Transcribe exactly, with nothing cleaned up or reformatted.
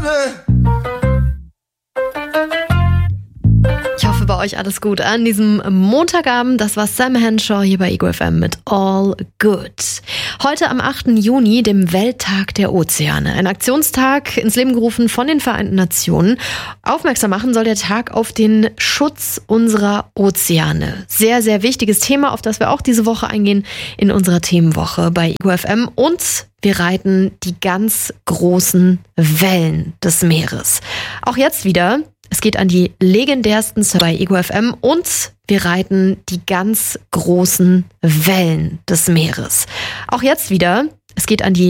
Ich hoffe, bei euch alles gut an diesem Montagabend. Das war Sam Henshaw hier bei Ego F M mit All Good. Heute am achten Juni, dem Welttag der Ozeane. Ein Aktionstag ins Leben gerufen von den Vereinten Nationen. Aufmerksam machen soll der Tag auf den Schutz unserer Ozeane. Sehr, sehr wichtiges Thema, auf das wir auch diese Woche eingehen in unserer Themenwoche bei Ego F M. Und wir reiten die ganz großen Wellen des Meeres. Auch jetzt wieder. Es geht an die legendärsten bei Ego F M und wir reiten die ganz großen Wellen des Meeres. Auch jetzt wieder. Es geht an die